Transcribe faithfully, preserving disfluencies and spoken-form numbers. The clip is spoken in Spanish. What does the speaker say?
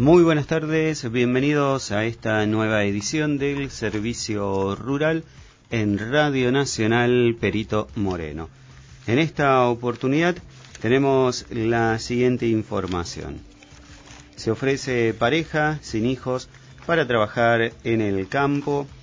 Muy buenas tardes, bienvenidos a esta nueva edición del Servicio Rural en Radio Nacional Perito Moreno. En esta oportunidad tenemos la siguiente información. Se ofrece pareja sin hijos para trabajar en el campo